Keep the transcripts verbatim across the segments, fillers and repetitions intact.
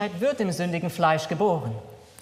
wird im sündigen Fleisch geboren.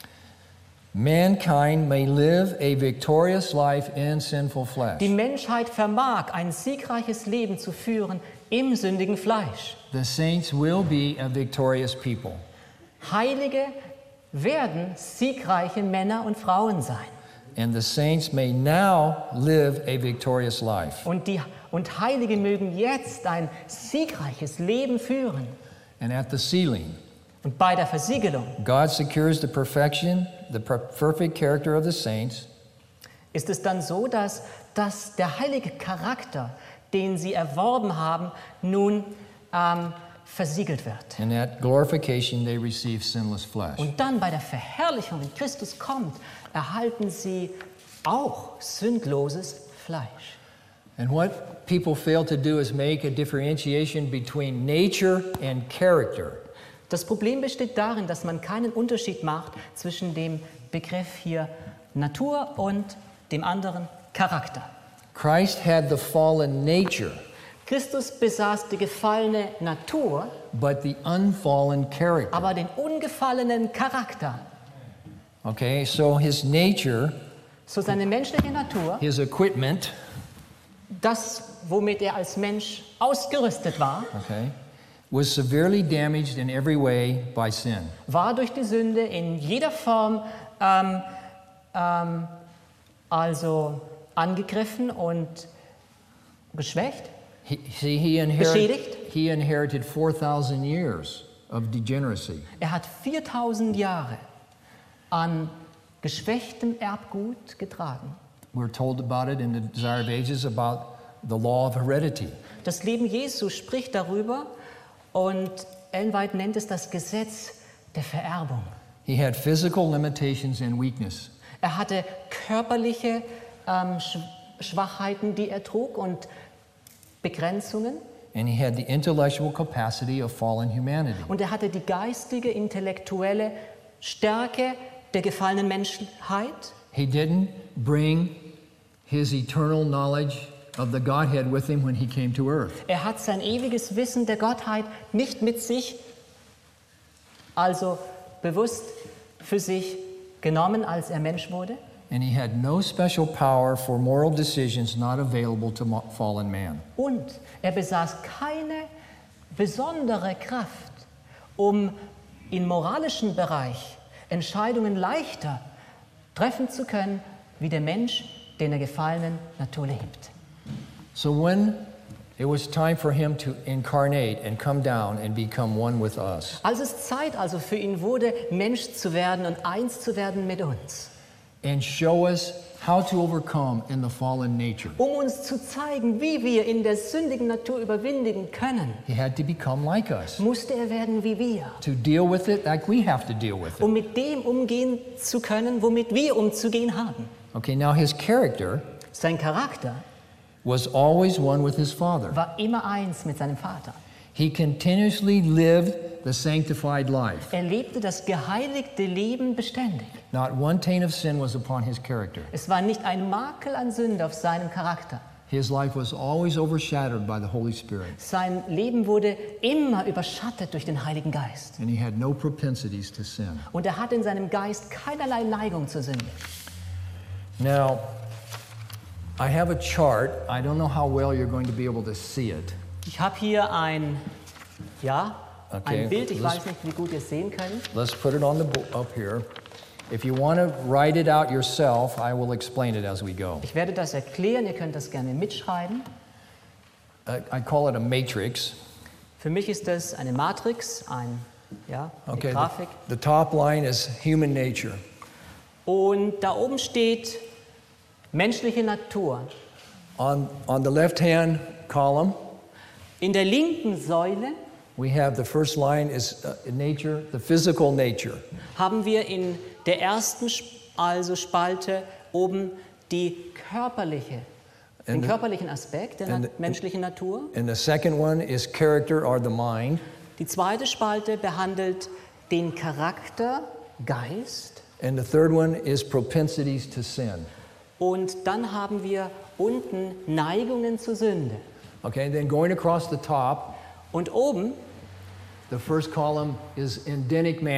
Mankind may live a victorious life in sinful flesh. Die Menschheit vermag, ein siegreiches Leben zu führen im sündigen Fleisch. The saints will be a victorious people. Heilige werden siegreiche Männer und Frauen sein. And the saints may now live a victorious life. Und, die, und Heilige mögen jetzt ein siegreiches Leben führen. And at the sealing, Und bei der Versiegelung God secures the perfection, the per- perfect character of the saints. ist es dann so, dass, dass der heilige Charakter, den sie erworben haben, nun ähm, versiegelt wird. And at glorification, they receive sinless flesh. Und dann bei der Verherrlichung, wenn Christus kommt, erhalten sie auch sündloses Fleisch. And what people fail to do is make a differentiation between nature and character. Das Problem besteht darin, dass man keinen Unterschied macht zwischen dem Begriff hier Natur und dem anderen Charakter. Christ had the fallen nature, Christus besaß die gefallene Natur, but the unfallen character. aber den ungefallenen Charakter. Okay, so his nature, So seine menschliche Natur, his equipment, das, womit er als Mensch ausgerüstet war, okay, was severely damaged in every way by sin. war durch die Sünde in jeder Form ähm, ähm, also angegriffen und geschwächt. He, see, he, inherit, Beschädigt. he inherited four thousand years of degeneracy. Er hat viertausend Jahre an geschwächtem Erbgut getragen. We're told about it in the Desire of Ages about the law of heredity. Das Leben Jesu spricht darüber und Ellen White nennt es das Gesetz der Vererbung. He had physical limitations and weakness. Er hatte körperliche ähm, Sch- Schwachheiten, die er trug und Begrenzungen. And he had the intellectual capacity of fallen humanity. Und er hatte die geistige, intellektuelle Stärke der gefallenen Menschheit. He didn't bring his eternal knowledge of the Godhead with him when he came to earth. Er hat sein ewiges Wissen der Gottheit nicht mit sich, also bewusst für sich genommen, als er Mensch wurde. And he had no special power for moral decisions not available to mo- fallen man. Und er besaß keine besondere Kraft, um im moralischen Bereich Entscheidungen leichter treffen zu können, wie der Mensch, den er gefallenen Natur lebt. So when it was time for him to incarnate and come down and become one with us, Als es Zeit also für ihn wurde, Mensch zu werden und eins zu werden mit uns, and show us how to overcome in the fallen nature, um uns zu zeigen, wie wir in der sündigen Natur überwinden können, he had to become like us, musste er werden wie wir, to deal with it like we have to deal with it. um mit dem umgehen zu können, womit wir umzugehen haben. Okay, now his character Sein Charakter was always one with his Father. war immer eins mit seinem Vater. He continuously lived the sanctified life. Er lebte das geheiligte Leben beständig. Not one taint of sin was upon his character. Es war nicht ein Makel an Sünde auf seinem Charakter. His life was always overshadowed by the Holy Spirit, Sein Leben wurde immer überschattet durch den Heiligen Geist. and he had no propensities to sin. Und er hatte in seinem Geist keinerlei Neigung zur Sünde. Now, I have a chart. I don't know how well you're going to be able to see it. Ich habe hier ein, ja, Okay, ein Bild. Ich let's- weiß nicht, wie gut ihr es sehen könnt. Let's put it on the bo- up here. If you want to write it out yourself, I will explain it as we go. Ich werde das erklären. Ihr könnt das gerne mitschreiben. I, I call it a matrix. Für mich ist das eine Matrix, ein, ja, eine Okay, Grafik. the, the top line is human nature. Und da oben steht menschliche Natur. On, on the left-hand column, In der linken Säule we have the first line is uh, nature, the physical nature. haben wir in der ersten Sp- also Spalte oben die körperliche, den And the- körperlichen Aspekt der and na the- menschlichen Natur. And the second one is character or the mind. Die zweite Spalte behandelt den Charakter, Geist. And the third one is propensities to sin. Und dann haben wir unten Neigungen zur Sünde. Okay, then going across the top, Und oben The first column is endemic